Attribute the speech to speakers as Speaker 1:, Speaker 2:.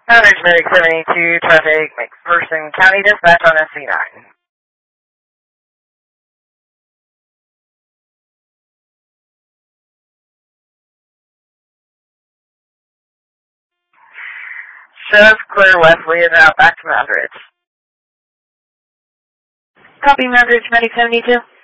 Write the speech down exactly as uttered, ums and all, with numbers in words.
Speaker 1: Average Medic seventy-two, traffic, McPherson County Dispatch on S C nine. Shows clear west leading out back to Mound Ridge.
Speaker 2: Copy, Mound Ridge, Medic seventy-two.